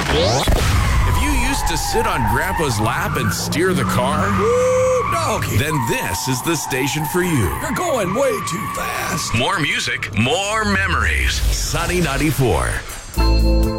If you used to sit on Grandpa's lap and steer the car, Woo, doggy. then this is the station for you. You're going way too fast. More music, more memories. Sunny 94.